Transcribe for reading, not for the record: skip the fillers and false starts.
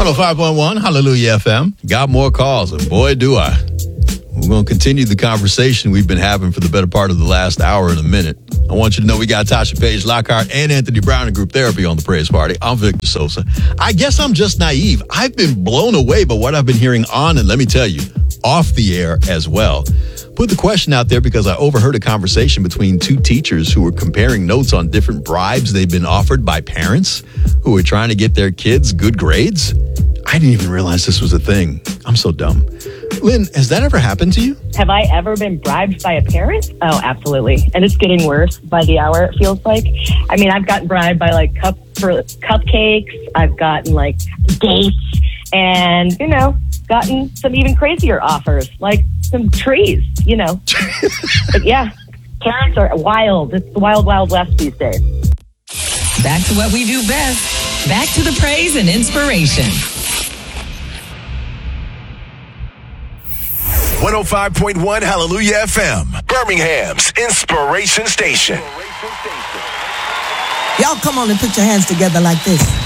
105.1 Hallelujah FM. Got more calls, and boy, do I. We're going to continue the conversation we've been having for the better part of the last hour in a minute. I want you to know we got Tasha Page Lockhart and Anthony Brown in Group Therapy on the Praise Party. I'm Victor Sosa. I guess I'm just naive. I've been blown away by what I've been hearing on, and let me tell you, off the air as well. Put the question out there because I overheard a conversation between two teachers who were comparing notes on different bribes they've been offered by parents who were trying to get their kids good grades. I didn't even realize this was a thing. I'm so dumb. Lynn, has that ever happened to you? Have I ever been bribed by a parent? Oh, absolutely. And it's getting worse by the hour, it feels like. I mean, I've gotten bribed by cupcakes. I've gotten dates and, gotten some even crazier offers, like some trees, But yeah, parents are wild. It's the wild, wild west these days. Back to what we do best. Back to the praise and inspiration. 105.1 Hallelujah FM, Birmingham's Inspiration Station. Y'all come on and put your hands together like this.